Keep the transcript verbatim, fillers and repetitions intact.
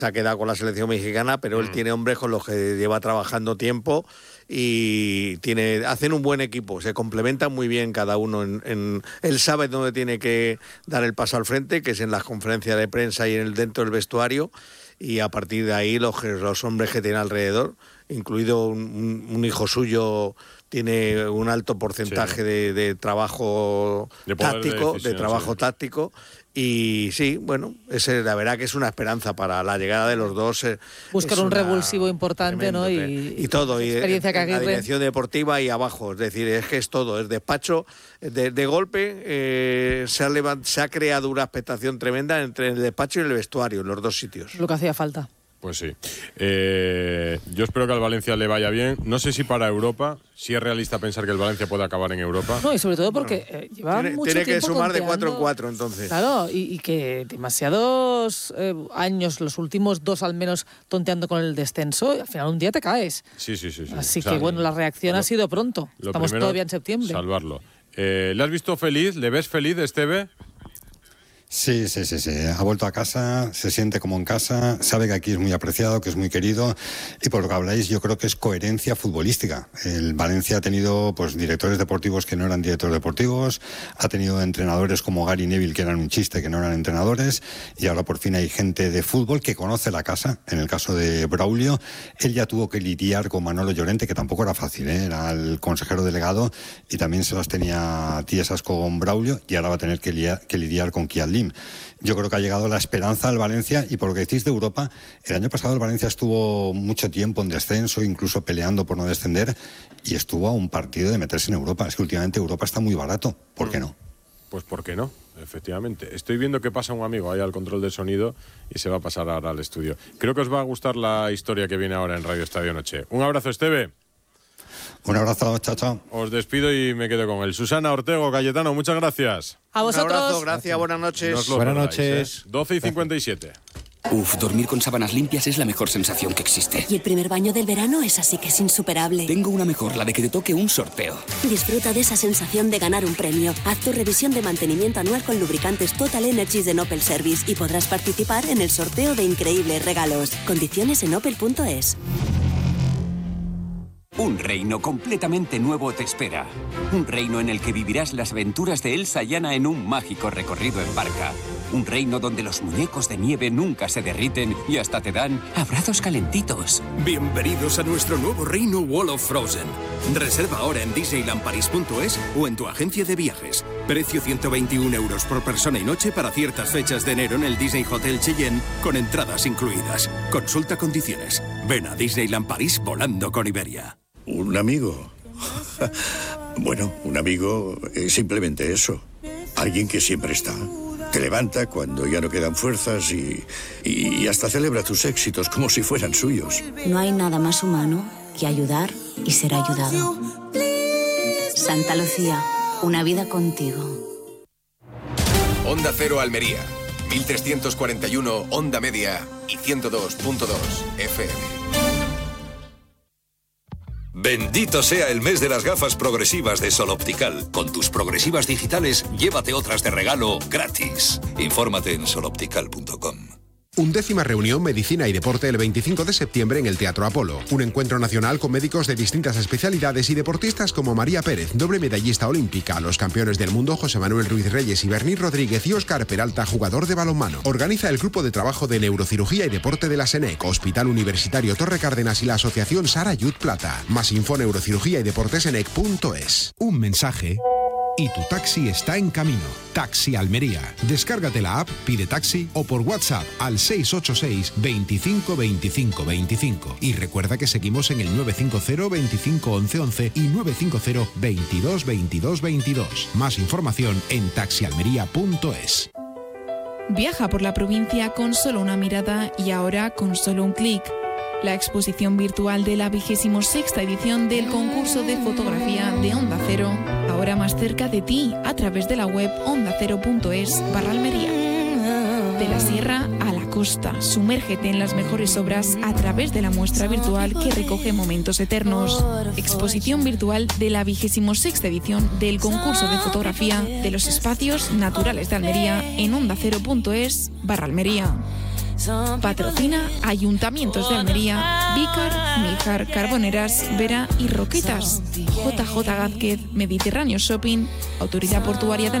se ha quedado con la selección mexicana, pero mm. él tiene hombres con los que lleva trabajando tiempo y tiene hacen un buen equipo, se complementan muy bien cada uno. En, en, él sabe dónde tiene que dar el paso al frente, que es en las conferencias de prensa y en el dentro del vestuario, y a partir de ahí los, los hombres que tiene alrededor, incluido un, un, un hijo suyo, tiene un alto porcentaje sí. de, de trabajo de táctico, de, de trabajo sí. táctico. Y sí, bueno, ese, la verdad que es una esperanza para la llegada de los dos. Buscar un revulsivo importante, tremendo, ¿no? Y, y todo, y experiencia en, en la dirección deportiva y abajo, es decir, es que es todo, es despacho, de, de golpe eh, se, ha levant, se ha creado una expectación tremenda entre el despacho y el vestuario, en los dos sitios. Lo que hacía falta. Pues sí. Eh, yo espero que al Valencia le vaya bien. No sé si para Europa, si es realista pensar que el Valencia puede acabar en Europa. No, y sobre todo porque bueno, eh, lleva tiene, mucho tiene tiempo que sumar conteando. de cuatro en cuatro, entonces. Claro, y, y que demasiados eh, años, los últimos dos al menos, tonteando con el descenso, y al final un día te caes. Sí, sí, sí. sí. Así o sea, que bueno, la reacción lo, ha sido pronto. Estamos primero, todavía en septiembre. Salvarlo. Eh, ¿Le has visto feliz? ¿Le ves feliz, Esteve? Sí, sí, sí, sí. Ha vuelto a casa, se siente como en casa, sabe que aquí es muy apreciado, que es muy querido, y por lo que habláis yo creo que es coherencia futbolística. El Valencia ha tenido pues directores deportivos que no eran directores deportivos, ha tenido entrenadores como Gary Neville que eran un chiste, que no eran entrenadores, y ahora por fin hay gente de fútbol que conoce la casa. En el caso de Braulio, él ya tuvo que lidiar con Manolo Llorente, que tampoco era fácil, ¿eh? Era el consejero delegado y también se las tenía tiesas con Braulio, y ahora va a tener que lidiar, que lidiar con Kiadlim. Yo creo que ha llegado la esperanza al Valencia, y por lo que decís de Europa, el año pasado el Valencia estuvo mucho tiempo en descenso, incluso peleando por no descender, y estuvo a un partido de meterse en Europa. Es que últimamente Europa está muy barato, ¿por qué no? Pues ¿por qué no? Efectivamente. Estoy viendo que pasa un amigo ahí al control del sonido y se va a pasar ahora al estudio. Creo que os va a gustar la historia que viene ahora en Radio Estadio Noche. Un abrazo, Esteve. Un abrazo, chao, chao. Os despido y me quedo con él. Susana Ortego, Cayetano, muchas gracias. A vosotros. Un abrazo, gracias, buenas noches. No buenas perdáis, noches. ¿eh? doce y cincuenta y siete. Uf, dormir con sábanas limpias es la mejor sensación que existe. Y el primer baño del verano es así que es insuperable. Tengo una mejor, la de que te toque un sorteo. Disfruta de esa sensación de ganar un premio. Haz tu revisión de mantenimiento anual con lubricantes Total Energies de Opel Service y podrás participar en el sorteo de increíbles regalos. Condiciones en opel punto es. Un reino completamente nuevo te espera. Un reino en el que vivirás las aventuras de Elsa y Anna en un mágico recorrido en barca. Un reino donde los muñecos de nieve nunca se derriten y hasta te dan abrazos calentitos. Bienvenidos a nuestro nuevo reino Wall of Frozen. Reserva ahora en disneyland paris punto es o en tu agencia de viajes. Precio ciento veintiún euros por persona y noche para ciertas fechas de enero en el Disney Hotel Cheyenne, con entradas incluidas. Consulta condiciones. Ven a Disneyland París volando con Iberia. ¿Un amigo? Bueno, un amigo es simplemente eso. Alguien que siempre está. Te levanta cuando ya no quedan fuerzas y, y hasta celebra tus éxitos como si fueran suyos. No hay nada más humano que ayudar y ser ayudado. Santa Lucía, una vida contigo. Onda Cero Almería, mil trescientos cuarenta y uno onda media y ciento dos punto dos F M. Bendito sea el mes de las gafas progresivas de Sol Optical. Con tus progresivas digitales, llévate otras de regalo gratis. Infórmate en sol optical punto com. Undécima reunión Medicina y Deporte el veinticinco de septiembre en el Teatro Apolo. Un encuentro nacional con médicos de distintas especialidades y deportistas como María Pérez, doble medallista olímpica, los campeones del mundo José Manuel Ruiz Reyes y Bernín Rodríguez y Óscar Peralta, jugador de balonmano. Organiza el Grupo de Trabajo de Neurocirugía y Deporte de la SENEC, Hospital Universitario Torre Cárdenas y la Asociación Sara Yud Plata. Más info neurocirugía y deporte senec punto es. Un mensaje y tu taxi está en camino. Taxi Almería. Descárgate la app, pide taxi o por WhatsApp al seis ocho seis, veinticinco, veinticinco, veinticinco. Y recuerda que seguimos en el nueve cinco cero, veinticinco, once, once y nueve cinco cero, veintidós, veintidós, veintidós. Más información en taxi almería punto es. Viaja por la provincia con solo una mirada y ahora con solo un clic. La exposición virtual de la vigésimo sexta edición del concurso de fotografía de Onda Cero, ahora más cerca de ti a través de la web onda cero punto es barra Almería. De la sierra a la costa, sumérgete en las mejores obras a través de la muestra virtual que recoge momentos eternos. Exposición virtual de la vigésimo sexta edición del concurso de fotografía de los espacios naturales de Almería en onda cero punto es barra Almería. Patrocina Ayuntamientos de Almería, Vícar, Níjar, Carboneras, Vera y Roquetas. J J Gázquez, Mediterráneo Shopping, Autoridad Portuaria de